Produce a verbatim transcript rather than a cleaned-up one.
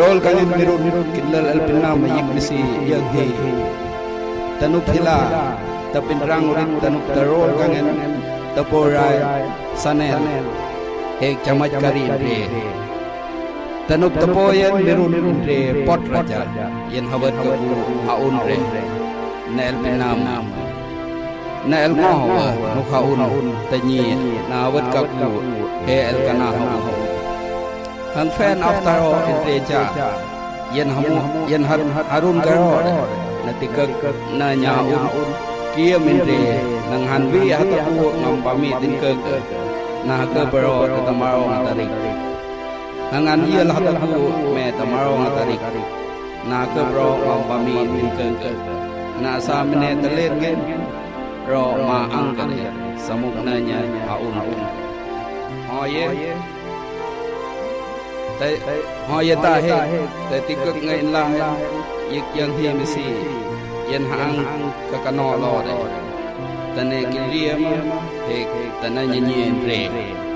rol kangen mirun killal alpinna mayik misi yang he tanup hila tapin rang urit tanup tarol kangen taporai sanel ek camat kari re tanup tapoyen mirun re pot raja yen hawat kabu haun re na alpinna na el ngowa nu haun tanyi na hawat kabu he el kana haun hang fan after all in reja yen hamu yen harun garod natikak na nyaun kia minre nang hanwi hatapu ngampami tinkak na ke baro tamaro ngatarik hangan iya hatapu me tamaro ngatarik na ke baro ngampami tinkak na samine telet gen ro ma angkare samuk nanya aun oh ye ho ye ta he te tikak ngai la yik yang hi mesi yen hang ka kano lo de tane kiriam he tane nyi re